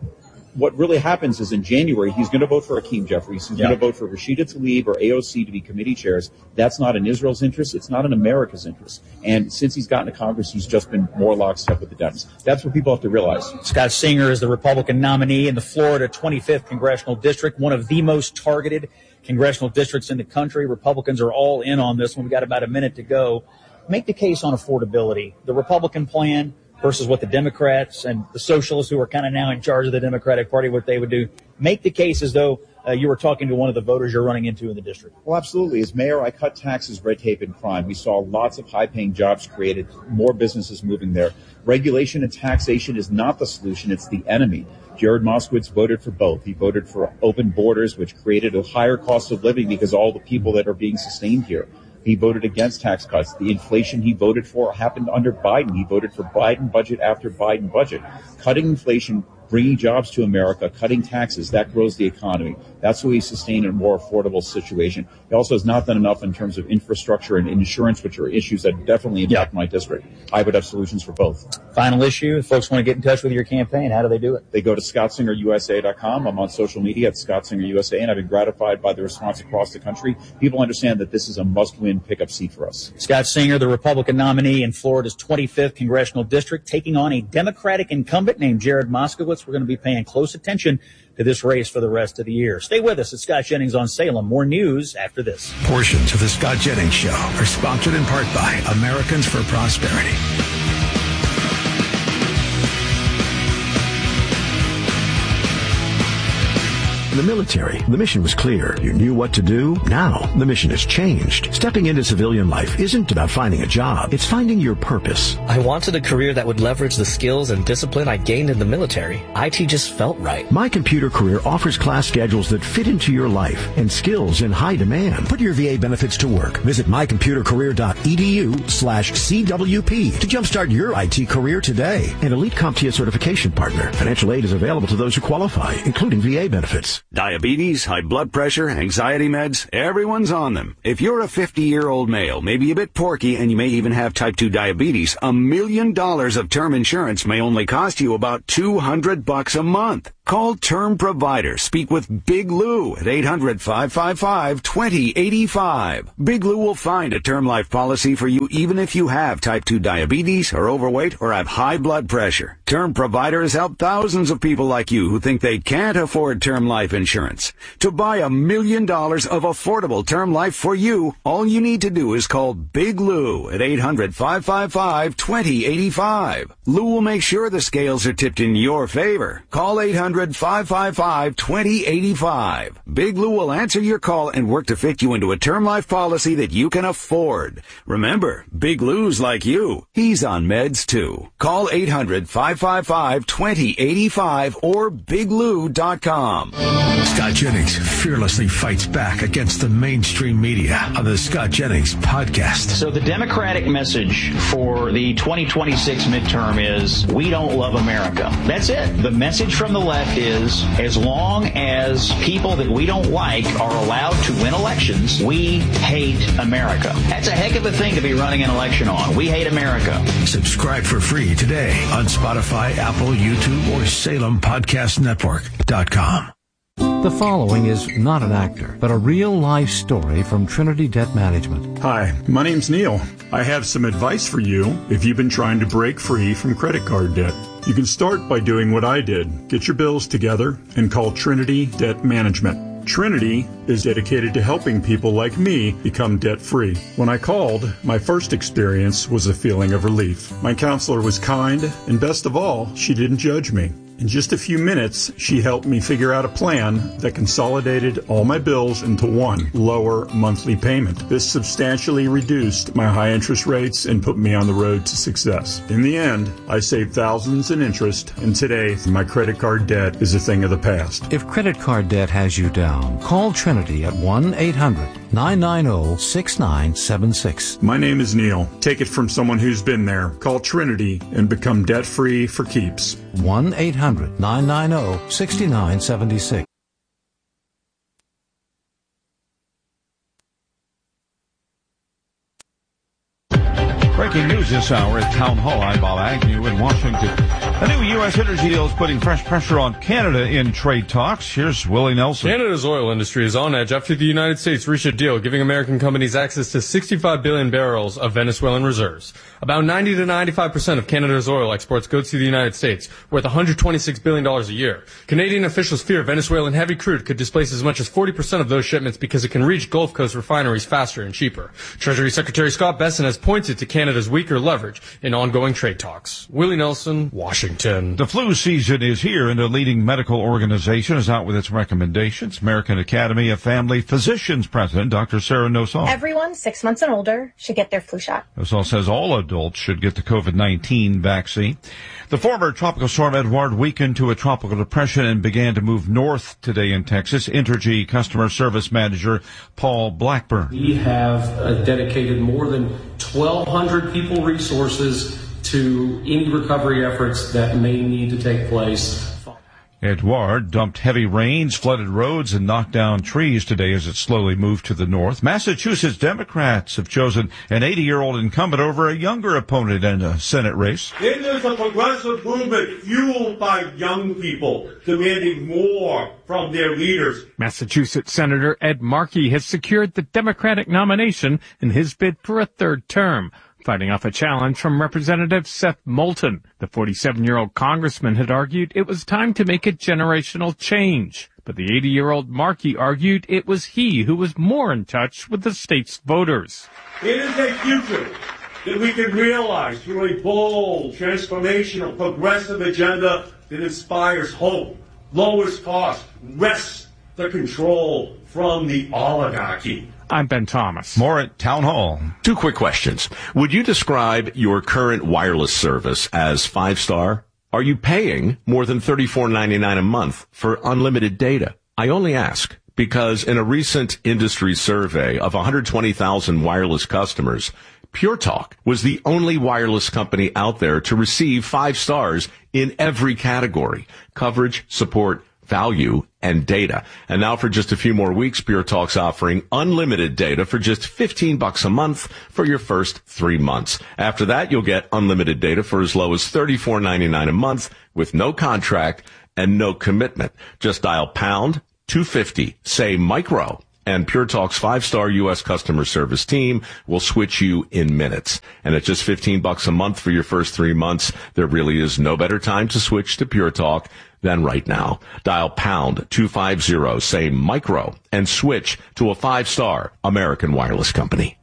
what really happens is in January, he's going to vote for Hakeem Jeffries. He's going to vote for Rashida Tlaib or AOC to be committee chairs. That's not in Israel's interest. It's not in America's interest. And since he's gotten to Congress, he's just been more lockstep with the Dems. That's what people have to realize. Scott Singer is the Republican nominee in the Florida 25th Congressional District, one of the most targeted congressional districts in the country. Republicans are all in on this one. We've got about a minute to go. Make the case on affordability. The Republican plan versus what the Democrats and the socialists who are kind of now in charge of the Democratic Party, what they would do. Make the case as though you were talking to one of the voters you're running into in the district. Well, absolutely. As mayor, I cut taxes, red tape, and crime. We saw lots of high-paying jobs created, more businesses moving there. Regulation and taxation is not the solution. It's the enemy. Jared Moskowitz voted for both. He voted for open borders, which created a higher cost of living because all the people that are being sustained here. He voted against tax cuts. The inflation he voted for happened under Biden. He voted for Biden budget after Biden budget. Cutting inflation, bringing jobs to America, cutting taxes, that grows the economy. That's what we sustain a more affordable situation. He also has not done enough in terms of infrastructure and insurance, which are issues that definitely impact my district. I would have solutions for both. Final issue, if folks want to get in touch with your campaign, how do they do it? They go to ScottSingerUSA.com. I'm on social media at ScottSingerUSA, and I've been gratified by the response across the country. People understand that this is a must-win pickup seat for us. Scott Singer, the Republican nominee in Florida's 25th Congressional District, taking on a Democratic incumbent named Jared Moskowitz. We're going to be paying close attention to this race for the rest of the year. Stay with us at Scott Jennings on Salem. More news after this. Portions of the Scott Jennings Show are sponsored in part by Americans for Prosperity. In the military, the mission was clear. You knew what to do. Now, the mission has changed. Stepping into civilian life isn't about finding a job. It's finding your purpose. I wanted a career that would leverage the skills and discipline I gained in the military. IT just felt right. My Computer Career offers class schedules that fit into your life and skills in high demand. Put your VA benefits to work. Visit mycomputercareer.edu/CWP to jumpstart your IT career today. An Elite CompTIA certification partner. Financial aid is available to those who qualify, including VA benefits. Diabetes, high blood pressure, anxiety meds, everyone's on them. If you're a 50-year-old male, maybe a bit porky, and you may even have type 2 diabetes, $1 million of term insurance may only cost you about $200 a month. Call Term Provider. Speak with Big Lou at 800-555-2085. Big Lou will find a term life policy for you even if you have type 2 diabetes, are overweight, or have high blood pressure. Term Provider has helped thousands of people like you who think they can't afford term life insurance. To buy $1 million of affordable term life for you, all you need to do is call Big Lou at 800-555-2085. Lou will make sure the scales are tipped in your favor. Call 800-555-2085. Big Lou will answer your call and work to fit you into a term life policy that you can afford. Remember, Big Lou's like you. He's on meds too. Call 800-555-2085 or biglou.com. Scott Jennings fearlessly fights back against the mainstream media on the Scott Jennings podcast. So the Democratic message for the 2026 midterm is, we don't love America. That's it. The message from the left is, as long as people that we don't like are allowed to win elections, we hate America. That's a heck of a thing to be running an election on. We hate America. Subscribe for free today on Spotify, Apple, YouTube, or SalemPodcastNetwork.com. The following is not an actor, but a real-life story from Trinity Debt Management. Hi, my name's Neil. I have some advice for you if you've been trying to break free from credit card debt. You can start by doing what I did. Get your bills together and call Trinity Debt Management. Trinity is dedicated to helping people like me become debt-free. When I called, my first experience was a feeling of relief. My counselor was kind, and best of all, she didn't judge me. In just a few minutes, she helped me figure out a plan that consolidated all my bills into one lower monthly payment. This substantially reduced my high interest rates and put me on the road to success. In the end, I saved thousands in interest, and today, my credit card debt is a thing of the past. If credit card debt has you down, call Trinity at 1-800-990-6976. My name is Neil. Take it from someone who's been there. Call Trinity and become debt-free for keeps. 1-800-990-6976. Breaking news this hour at Town Hall. I'm Bob Agnew in Washington. A new U.S. energy deal is putting fresh pressure on Canada in trade talks. Here's Willie Nelson. Canada's oil industry is on edge after the United States reached a deal giving American companies access to 65 billion barrels of Venezuelan reserves. About 90 to 95% of Canada's oil exports go to the United States, worth $126 billion a year. Canadian officials fear Venezuelan heavy crude could displace as much as 40% of those shipments because it can reach Gulf Coast refineries faster and cheaper. Treasury Secretary Scott Bessent has pointed to Canada's weaker leverage in ongoing trade talks. Willie Nelson, Washington. The flu season is here, and a leading medical organization is out with its recommendations. American Academy of Family Physicians President Dr. Sarah Nosal. Everyone 6 months and older should get their flu shot. Nosal says all adults should get the COVID-19 vaccine. The former tropical storm Edouard weakened to a tropical depression and began to move north today in Texas. Entergy customer service manager Paul Blackburn. We have dedicated more than 1,200 people resources to any recovery efforts that may need to take place. Edouard dumped heavy rains, flooded roads, and knocked down trees today as it slowly moved to the north. Massachusetts Democrats have chosen an 80-year-old incumbent over a younger opponent in a Senate race. It is a progressive movement fueled by young people demanding more from their leaders. Massachusetts Senator Ed Markey has secured the Democratic nomination in his bid for a third term, fighting off a challenge from Representative Seth Moulton. The 47-year-old congressman had argued it was time to make a generational change. But the 80-year-old Markey argued it was he who was more in touch with the state's voters. It is a future that we can realize through a bold, transformational, progressive agenda that inspires hope, lowers cost, rests the control from the oligarchy. I'm Ben Thomas. More at Town Hall. 2 quick questions. Would you describe your current wireless service as 5-star? Are you paying more than $34.99 a month for unlimited data? I only ask because in a recent industry survey of 120,000 wireless customers, Pure Talk was the only wireless company out there to receive 5 stars in every category: coverage, support, value, and data. And now for just a few more weeks, Pure Talk's offering unlimited data for just $15 a month for your first 3 months. After that, you'll get unlimited data for as low as $34.99 a month with no contract and no commitment. Just dial pound 250, say micro, and Pure Talk's 5-star U.S. customer service team will switch you in minutes. And at just $15 a month for your first 3 months, there really is no better time to switch to Pure Talk than right now. Dial pound 250, say micro, and switch to a 5-star American wireless company.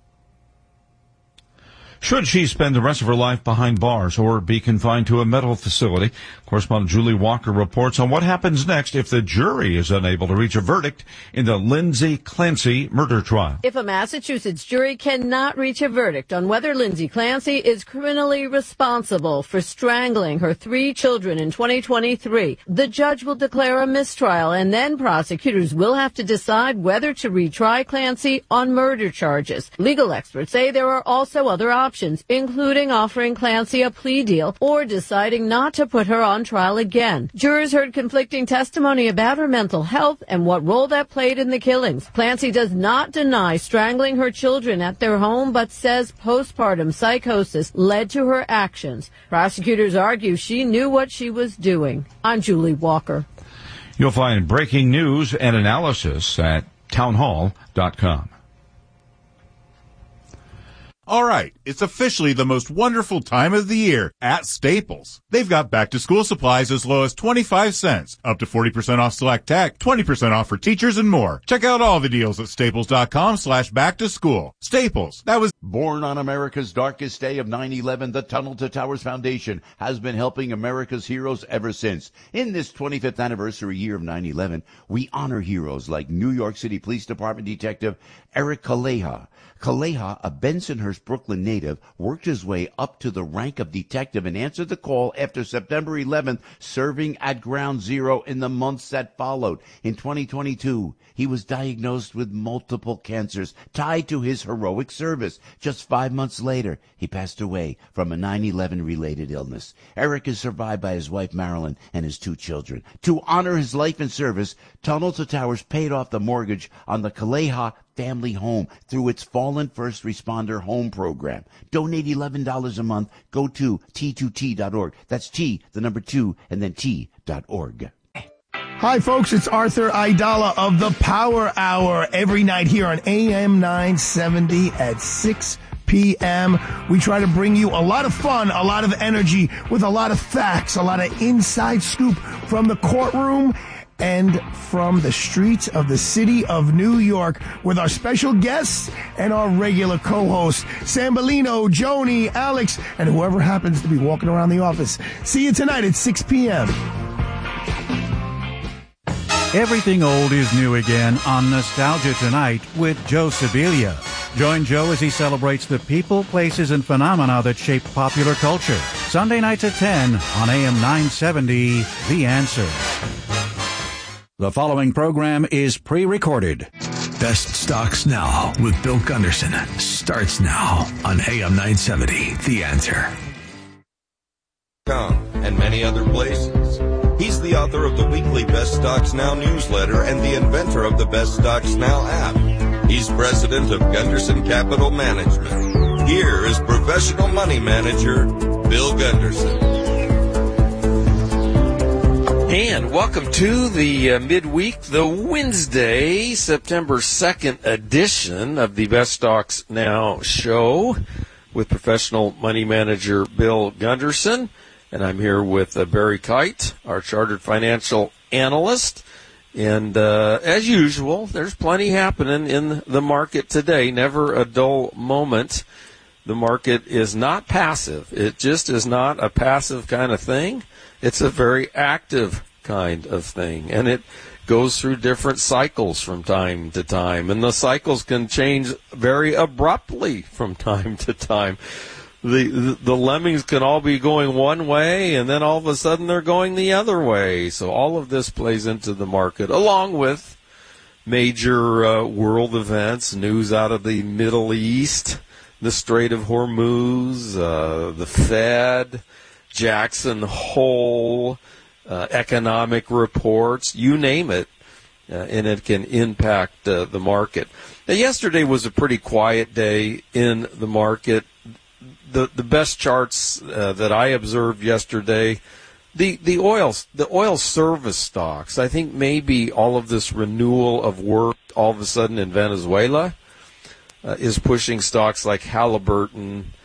Should she spend the rest of her life behind bars or be confined to a mental facility? Correspondent Julie Walker reports on what happens next if the jury is unable to reach a verdict in the Lindsay Clancy murder trial. If a Massachusetts jury cannot reach a verdict on whether Lindsay Clancy is criminally responsible for strangling her 3 children in 2023, the judge will declare a mistrial, and then prosecutors will have to decide whether to retry Clancy on murder charges. Legal experts say there are also other options, including offering Clancy a plea deal or deciding not to put her on trial again. Jurors heard conflicting testimony about her mental health and what role that played in the killings. Clancy does not deny strangling her children at their home, but says postpartum psychosis led to her actions. Prosecutors argue she knew what she was doing. I'm Julie Walker. You'll find breaking news and analysis at townhall.com. All right, it's officially the most wonderful time of the year at Staples. They've got back-to-school supplies as low as 25 cents, up to 40% off select tech, 20% off for teachers, and more. Check out all the deals at staples.com/back-to-school. Staples, that was... Born on America's darkest day of 9/11, the Tunnel to Towers Foundation has been helping America's heroes ever since. In this 25th anniversary year of 9/11, we honor heroes like New York City Police Department Detective Eric Kaleha. Kaleha, a Bensonhurst, Brooklyn native, worked his way up to the rank of detective and answered the call after September 11th, serving at Ground Zero in the months that followed. In 2022, he was diagnosed with multiple cancers tied to his heroic service. Just 5 months later, he passed away from a 9/11-related illness. Eric is survived by his wife, Marilyn, and his 2 children. To honor his life and service, Tunnel to Towers paid off the mortgage on the Kaleha family home through its Fallen First Responder Home Program. Donate $11 a month. Go to T2T.org. That's T, the number 2, and then T.org. Hi, folks. It's Arthur Aidala of the Power Hour every night here on AM 970 at 6 p.m. We try to bring you a lot of fun, a lot of energy with a lot of facts, a lot of inside scoop from the courtroom and from the streets of the city of New York with our special guests and our regular co-hosts, Sambolino, Joni, Alex, and whoever happens to be walking around the office. See you tonight at 6 p.m. Everything old is new again on Nostalgia Tonight with Joe Sibilia. Join Joe as he celebrates the people, places, and phenomena that shape popular culture. Sunday nights at 10 on AM 970, The Answer. The following program is pre-recorded. Best Stocks Now with Bill Gunderson starts now on AM 970, The Answer. And many other places. He's the author of the weekly Best Stocks Now newsletter and the inventor of the Best Stocks Now app. He's president of Gunderson Capital Management. Here is professional money manager Bill Gunderson. And welcome to the midweek, the Wednesday, September 2nd edition of the Best Stocks Now show with professional money manager Bill Gunderson. And I'm here with Barry Kite, our chartered financial analyst. And as usual, there's plenty happening in the market today. Never a dull moment. The market is not passive. It just is not a passive kind of thing. It's a very active kind of thing. And it goes through different cycles from time to time, and the cycles can change very abruptly from time to time. The lemmings can all be going one way, and then all of a sudden they're going the other way. So all of this plays into the market, along with major world events, news out of the Middle East, the Strait of Hormuz, the Fed, Jackson Hole, economic reports, you name it, and it can impact the market. Now, yesterday was a pretty quiet day in the market. The best charts that I observed yesterday, the oil service stocks, I think maybe all of this renewal of work all of a sudden in Venezuela is pushing stocks like Halliburton